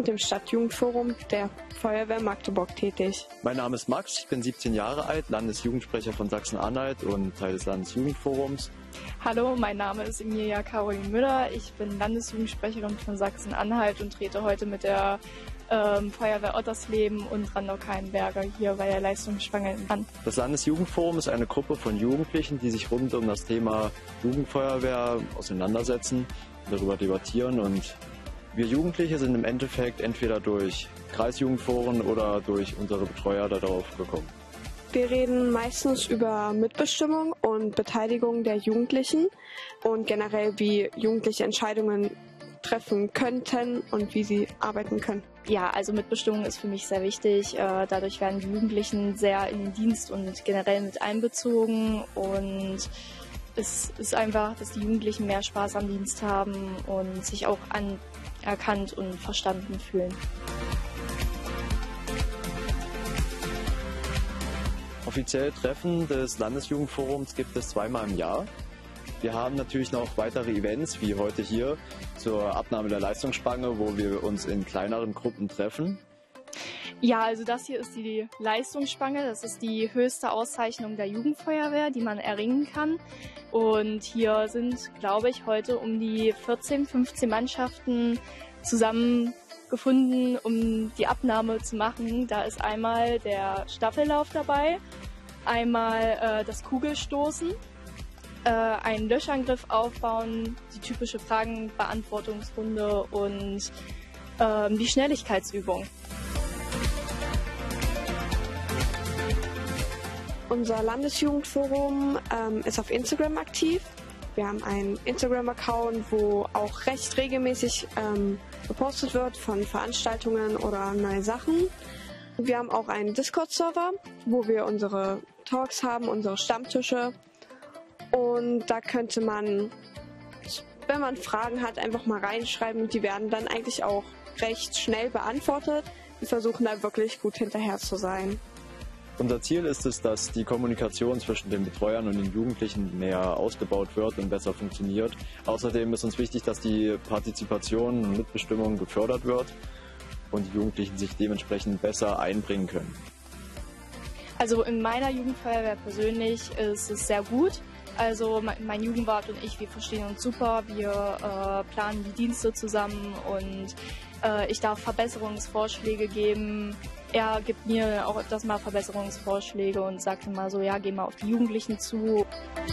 und dem Stadtjugendforum der Feuerwehr Magdeburg tätig. Mein Name ist Max, ich bin 17 Jahre alt, Landesjugendsprecher von Sachsen-Anhalt und Teil des Landesjugendforums. Hallo, mein Name ist Emilia Caroline Müller, ich bin Landesjugendsprecherin von Sachsen-Anhalt und trete heute mit der Feuerwehr Ottersleben und Randau-Keinberger hier bei der Leistungsspange an. Das Landesjugendforum ist eine Gruppe von Jugendlichen, die sich rund um das Thema Jugendfeuerwehr auseinandersetzen, darüber debattieren, und wir Jugendliche sind im Endeffekt entweder durch Kreisjugendforen oder durch unsere Betreuer darauf gekommen. Wir reden meistens über Mitbestimmung und Beteiligung der Jugendlichen und generell, wie Jugendliche Entscheidungen treffen könnten und wie sie arbeiten können. Ja, also Mitbestimmung ist für mich sehr wichtig. Dadurch werden die Jugendlichen sehr in den Dienst und generell mit einbezogen, und es ist einfach, dass die Jugendlichen mehr Spaß am Dienst haben und sich auch anerkannt und verstanden fühlen. Offizielle Treffen des Landesjugendforums gibt es zweimal im Jahr. Wir haben natürlich noch weitere Events, wie heute hier zur Abnahme der Leistungsspange, wo wir uns in kleineren Gruppen treffen. Ja, also das hier ist die Leistungsspange. Das ist die höchste Auszeichnung der Jugendfeuerwehr, die man erringen kann. Und hier sind, glaube ich, heute um die 14, 15 Mannschaften zusammengefunden, um die Abnahme zu machen. Da ist einmal der Staffellauf dabei, einmal das Kugelstoßen, einen Löschangriff aufbauen, die typische Fragenbeantwortungsrunde und die Schnelligkeitsübung. Unser Landesjugendforum ist auf Instagram aktiv. Wir haben einen Instagram-Account, wo auch recht regelmäßig gepostet wird von Veranstaltungen oder neue Sachen. Wir haben auch einen Discord-Server, wo wir unsere Talks haben, unsere Stammtische. Und da könnte man, wenn man Fragen hat, einfach mal reinschreiben. Die werden dann eigentlich auch recht schnell beantwortet. Wir versuchen da wirklich gut hinterher zu sein. Unser Ziel ist es, dass die Kommunikation zwischen den Betreuern und den Jugendlichen mehr ausgebaut wird und besser funktioniert. Außerdem ist uns wichtig, dass die Partizipation und Mitbestimmung gefördert wird und die Jugendlichen sich dementsprechend besser einbringen können. Also in meiner Jugendfeuerwehr persönlich ist es sehr gut. Also mein Jugendwart und ich, wir verstehen uns super, wir planen die Dienste zusammen und ich darf Verbesserungsvorschläge geben. Er gibt mir auch öfters mal Verbesserungsvorschläge und sagt immer so, ja, geh mal auf die Jugendlichen zu.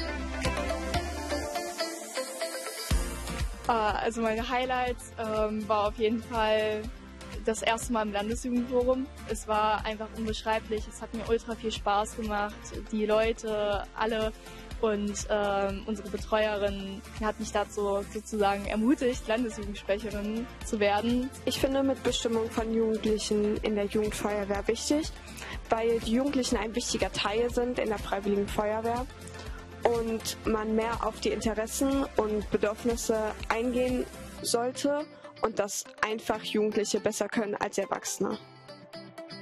Also meine Highlights war auf jeden Fall das erste Mal im Landesjugendforum. Es war einfach unbeschreiblich, es hat mir ultra viel Spaß gemacht. Die Leute, alle, und unsere Betreuerin hat mich dazu sozusagen ermutigt, Landesjugendsprecherin zu werden. Ich finde Mitbestimmung von Jugendlichen in der Jugendfeuerwehr wichtig, weil die Jugendlichen ein wichtiger Teil sind in der Freiwilligen Feuerwehr und man mehr auf die Interessen und Bedürfnisse eingehen sollte und das einfach Jugendliche besser können als Erwachsene.